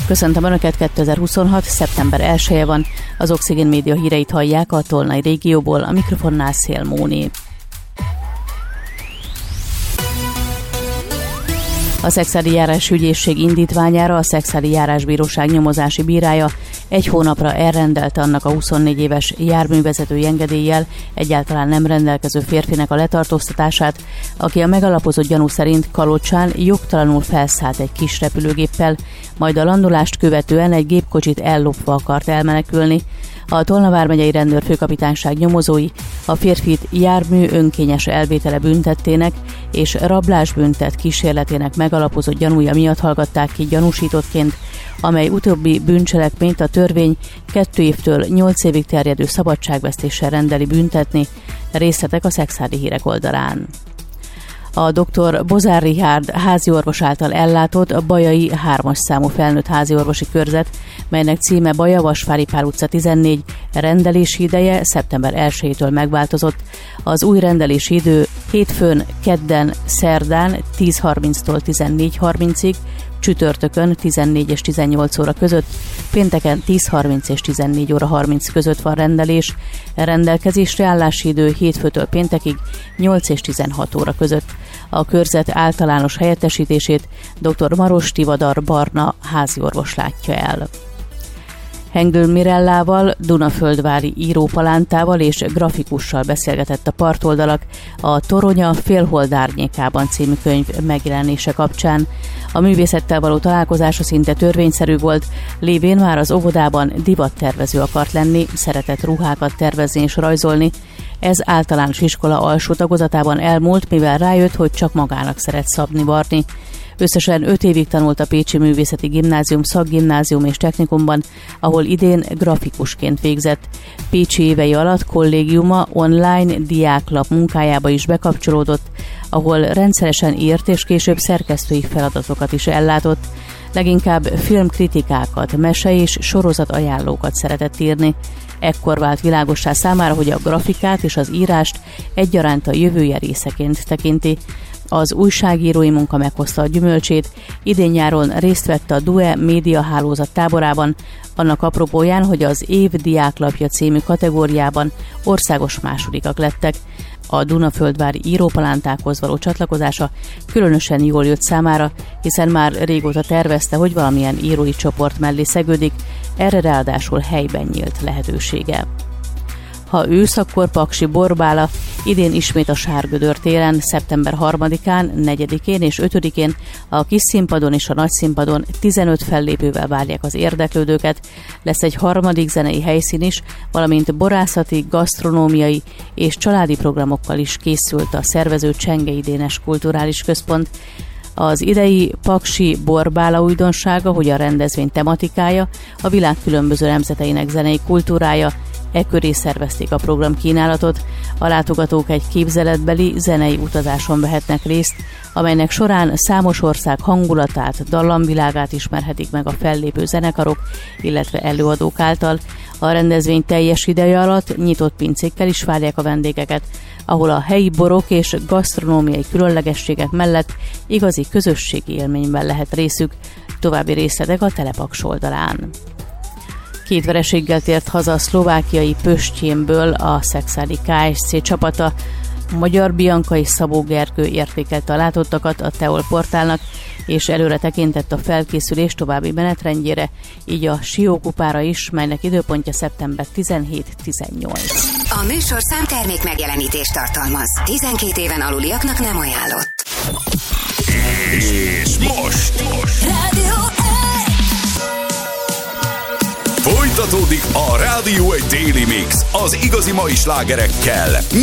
Köszöntöm Önöket, 2026. szeptember 1-e van, az Oxigén Média híreit hallják a Tolnai régióból, a mikrofonnál Szél Móni. A Szekszárdi Járásügyészség indítványára a Szekszárdi Járásbíróság nyomozási bírája 1 hónapra elrendelte annak a 24 éves járművezetői engedéllyel egyáltalán nem rendelkező férfinek a letartóztatását, aki a megalapozott gyanú szerint Kalocsán jogtalanul felszállt egy kis repülőgéppel, majd a landolást követően egy gépkocsit ellopva akart elmenekülni. A Tolna vármegyei rendőrfőkapitányság nyomozói a férfit jármű önkényes elvétele büntettének és rablásbüntet kísérletének megalapozott gyanúja miatt hallgatták ki gyanúsítottként, amely utóbbi bűncselekményt a törvény 2 évtől 8 évig terjedő szabadságvesztéssel rendeli büntetni. Részletek a Szekszárdi Hírek oldalán. A dr. Bozár Richárd háziorvos által ellátott a Bajai 3-as számú felnőtt háziorvosi körzet, melynek címe Baja-Vasvári Pál utca 14, rendelési ideje szeptember 1-től megváltozott. Az új rendelési idő hétfőn, kedden, szerdán 10:30-tól 14:30-ig, csütörtökön 14 és 18 óra között, pénteken 10:30 és 14 óra 30 között van rendelés. Rendelkezésre állási idő hétfőtől péntekig 8 és 16 óra között. A körzet általános helyettesítését dr. Maros Tivadar Barna háziorvos látja el. Hengdl Mirellával, Dunaföldvári írópalántával és grafikussal beszélgetett a Partoldalak a Toronya Félhold árnyékában című könyv megjelenése kapcsán. A művészettel való találkozása szinte törvényszerű volt, lévén már az óvodában divattervező akart lenni, szeretett ruhákat tervezni és rajzolni. Ez általános iskola alsó tagozatában elmúlt, mivel rájött, hogy csak magának szeret szabni-varni. Összesen 5 évig tanult a Pécsi Művészeti Gimnázium, Szakgimnázium és Technikumban, ahol idén grafikusként végzett. Pécsi évei alatt kollégiuma online diáklap munkájába is bekapcsolódott, ahol rendszeresen írt és később szerkesztői feladatokat is ellátott. Leginkább filmkritikákat, mese- és sorozat-ajánlókat szeretett írni. Ekkor vált világossá számára, hogy a grafikát és az írást egyaránt a jövője részeként tekinti. Az újságírói munka meghozta a gyümölcsét, idén nyáron részt vett a DUE média hálózat táborában, annak apropóján, hogy az év diáklapja című kategóriában országos másodikak lettek. A Dunaföldvári írópalántákhoz való csatlakozása különösen jól jött számára, hiszen már régóta tervezte, hogy valamilyen írói csoport mellé szegődik, erre ráadásul helyben nyílt lehetősége. Ha ősz, akkor Paksi Borbála, idén ismét a Sárgödör téren, szeptember 3-án, 4-én és 5-én a kis színpadon és a nagy színpadon 15 fellépővel várják az érdeklődőket. Lesz egy harmadik zenei helyszín is, valamint borászati, gasztronómiai és családi programokkal is készült a szervező Csengei Dénes Kulturális Központ. Az idei Paksi Borbála újdonsága, hogy a rendezvény tematikája a világ különböző nemzeteinek zenei kultúrája. E köré szervezték a programkínálatot. A látogatók egy képzeletbeli zenei utazáson vehetnek részt, amelynek során számos ország hangulatát, dallamvilágát ismerhetik meg a fellépő zenekarok, illetve előadók által. A rendezvény teljes ideje alatt nyitott pincékkel is várják a vendégeket, ahol a helyi borok és gasztronómiai különlegességek mellett igazi közösségi élményben lehet részük. További részletek a Telepaks oldalán. 2 vereséggel tért haza a szlovákiai Pöstjénből a szekszárdi KSC csapata. Magyar Bianca és Szabó Gergő értékelte a látottakat a Teol portálnak, és előre tekintett a felkészülés további menetrendjére, így a Siókupára is, melynek időpontja szeptember 17-18. A műsorszám termék megjelenítést tartalmaz. 12 éven aluliaknak nem ajánlott. És most! Rádió Folytatódik a Rádió egy Daily Mix az igazi mai slágerekkel.